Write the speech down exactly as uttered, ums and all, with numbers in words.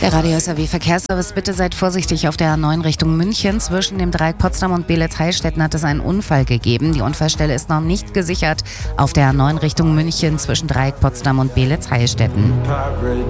Der Radio S R W Verkehrsservice, bitte seid vorsichtig auf der A neun Richtung München. Zwischen dem Dreieck Potsdam und Beelitz-Heilstätten hat es einen Unfall gegeben. Die Unfallstelle ist noch nicht gesichert auf der A neun Richtung München zwischen Dreieck Potsdam und Beelitz-Heilstätten.